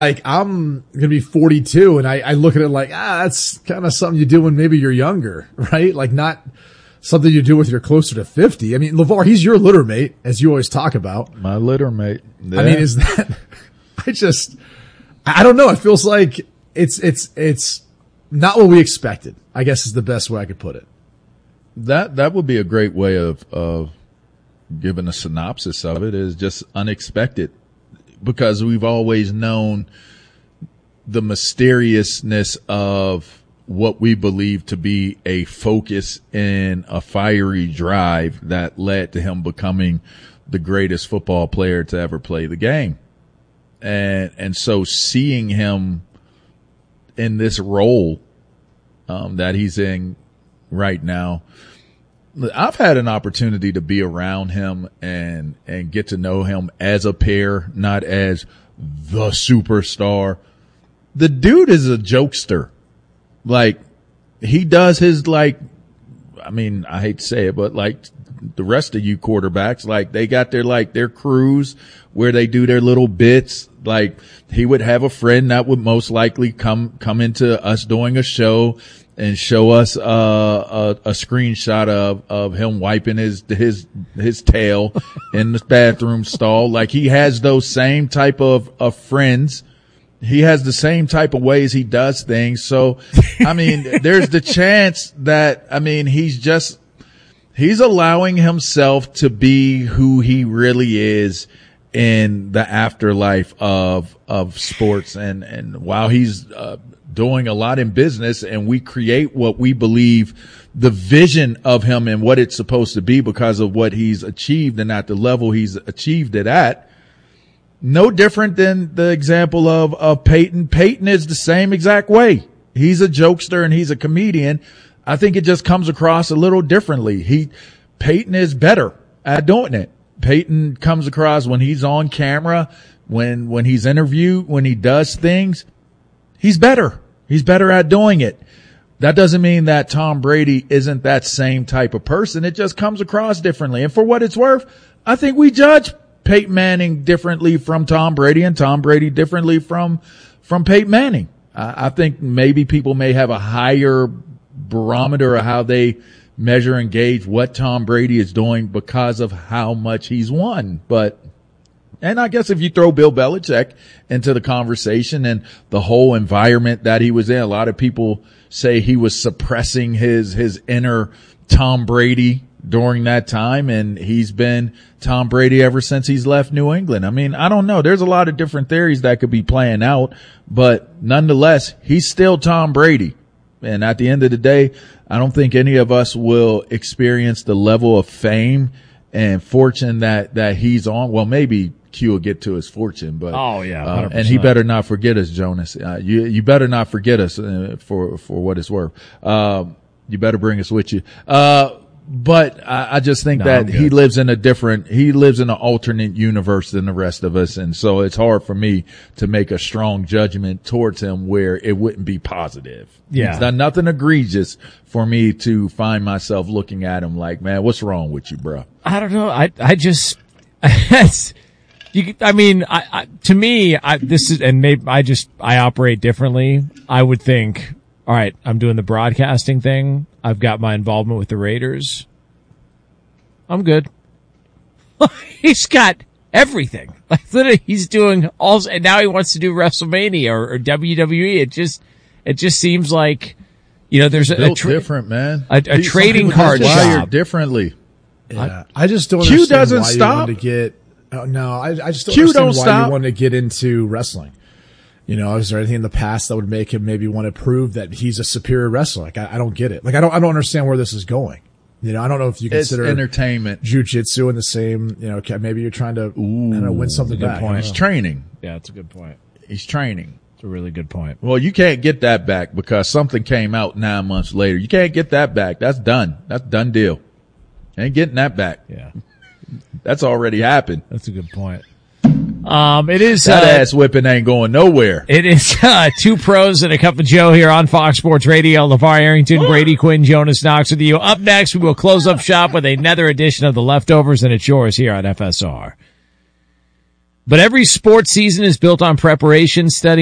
like I'm going to be 42 and I look at it like, that's kind of something you do when maybe you're younger, right? Like not something you do with you're closer to 50. I mean, LeVar, he's your litter mate, as you always talk about. My litter mate. Yeah. I mean, is that, I don't know. It feels like it's not what we expected, I guess is the best way I could put it. That would be a great way of giving a synopsis of it, is just unexpected, because we've always known the mysteriousness of what we believe to be a focus and a fiery drive that led to him becoming the greatest football player to ever play the game. And so seeing him in this role that he's in right now, I've had an opportunity to be around him and get to know him as a pair, not as the superstar. The dude is a jokester. Like, he does his, like, I mean, I hate to say it, but like the rest of you quarterbacks, like they got their crews where they do their little bits. Like, he would have a friend that would most likely come into us doing a show and show us a screenshot of him wiping his tail in the bathroom stall. Like, he has those same type of friends. He has the same type of ways he does things. So, I mean, there's the chance that, I mean, he's allowing himself to be who he really is in the afterlife of sports. And while he's doing a lot in business, and we create what we believe the vision of him and what it's supposed to be because of what he's achieved and at the level he's achieved it at. No different than the example of Peyton. Peyton is the same exact way. He's a jokester and he's a comedian. I think it just comes across a little differently. Peyton is better at doing it. Peyton comes across when he's on camera, when he's interviewed, when he does things, he's better. He's better at doing it. That doesn't mean that Tom Brady isn't that same type of person. It just comes across differently. And for what it's worth, I think we judge Peyton Manning differently from Tom Brady and Tom Brady differently from Peyton Manning. I think maybe people may have a higher barometer of how they measure and gauge what Tom Brady is doing because of how much he's won. And I guess if you throw Bill Belichick into the conversation and the whole environment that he was in, a lot of people say he was suppressing his inner Tom Brady during that time, and he's been Tom Brady ever since he's left New England. I mean, I don't know. There's a lot of different theories that could be playing out, but nonetheless, he's still Tom Brady. And at the end of the day, I don't think any of us will experience the level of fame and fortune that he's on. Well, maybe Q will get to his fortune, but oh yeah, and he better not forget us, Jonas. You better not forget us for what it's worth. You better bring us with you. But I just think that he lives in an alternate universe than the rest of us. And so it's hard for me to make a strong judgment towards him where it wouldn't be positive. Yeah. It's done nothing egregious for me to find myself looking at him like, man, what's wrong with you, bro? I don't know. I just, to me, this is, and maybe I operate differently. I would think, all right, I'm doing the broadcasting thing. I've got my involvement with the Raiders. I'm good. He's got everything. Like, literally, he's doing all, and now he wants to do WrestleMania or WWE. It just seems like, there's different, man. A trading card wired differently. Yeah. I just don't Q understand doesn't why stop. you want to get. Oh, no, I just don't Q understand don't why stop. you want to get into wrestling. Is there anything in the past that would make him maybe want to prove that he's a superior wrestler? Like, I don't get it. Like, I don't understand where this is going. I don't know if you consider entertainment, jiu-jitsu in the same, maybe you're trying to, win something back. He's training. Yeah, that's a good point. He's training. It's a really good point. Well, you can't get that back because something came out 9 months later. You can't get that back. That's done. That's done deal. Ain't getting that back. Yeah. That's already happened. That's a good point. It is that ass whipping ain't going nowhere. It is Two Pros and a Cup of Joe here on Fox Sports Radio. LeVar Arrington, Brady Quinn, Jonas Knox with you. Up next, we will close up shop with another edition of The Leftovers, and it's yours here on FSR. But every sports season is built on preparation, study,